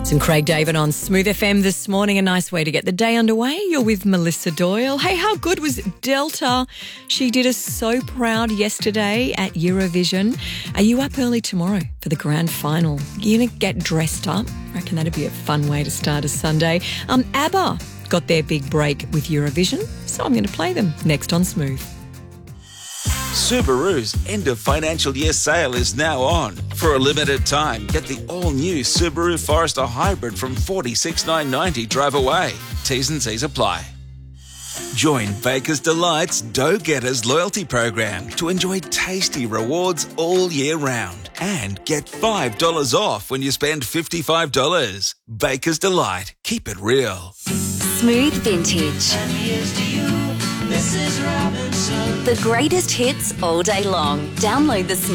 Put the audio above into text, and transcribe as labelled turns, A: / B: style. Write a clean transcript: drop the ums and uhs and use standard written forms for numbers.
A: And Craig David on Smooth FM this morning. A nice way to get the day underway. You're with Melissa Doyle. Hey, how good was Delta? She did us so proud yesterday at Eurovision. Are you up early tomorrow for the grand final? You're going to get dressed up? I reckon that'd be a fun way to start a Sunday. ABBA got their big break with Eurovision, so I'm going to play them next on Smooth.
B: Subaru's end of financial year sale is now on. For a limited time, get the all-new Subaru Forester Hybrid from $46,990 drive away. T's and C's apply. Join Baker's Delight's Dough Getters loyalty program to enjoy tasty rewards all year round and get $5 off when you spend $55. Baker's Delight. Keep it real.
C: Smooth Vintage. The greatest hits all day long. Download the